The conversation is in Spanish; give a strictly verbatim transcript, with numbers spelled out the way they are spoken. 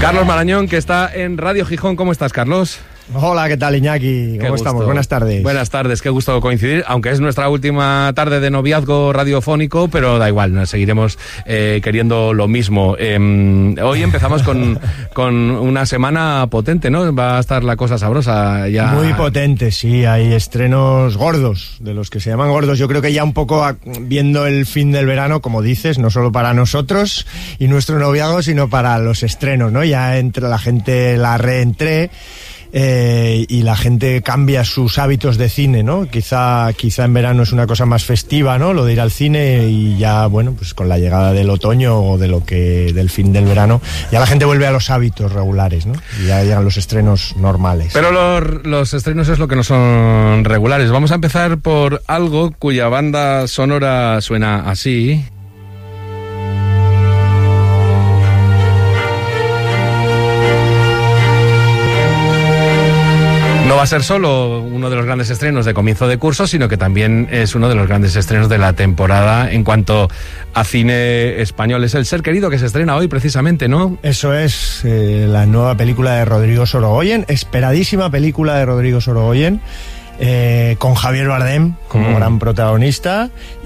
Carlos Marañón, que está en Radio Gijón. ¿Cómo estás, Carlos? Hola, ¿qué tal, Iñaki? ¿Cómo estamos? Buenas tardes. Buenas tardes, qué gusto coincidir, aunque es nuestra última tarde de noviazgo radiofónico, pero da igual, nos seguiremos eh, queriendo lo mismo. Eh, hoy empezamos con, con una semana potente, ¿no? Va a estar la cosa sabrosa ya. Muy potente, sí, hay estrenos gordos, de los que se llaman gordos. Yo creo que ya un poco a, viendo el fin del verano, como dices, no solo para nosotros y nuestro noviazgo, sino para los estrenos, ¿no? Ya entre la gente la reentré. Eh, y la gente cambia sus hábitos de cine, ¿no? Quizá, quizá en verano es una cosa más festiva, ¿no? Lo de ir al cine, y ya, bueno, pues con la llegada del otoño o de lo que del fin del verano, ya la gente vuelve a los hábitos regulares, ¿no? Y ya llegan los estrenos normales. Pero los, los estrenos es lo que no son regulares. Vamos a empezar por algo cuya banda sonora suena así. No va a ser solo uno de los grandes estrenos de comienzo de curso, sino que también es uno de los grandes estrenos de la temporada en cuanto a cine español. Es El ser querido, que se estrena hoy precisamente, ¿no? Eso es, eh, la nueva película de Rodrigo Sorogoyen, esperadísima película de Rodrigo Sorogoyen, eh, con Javier Bardem como mm. gran protagonista.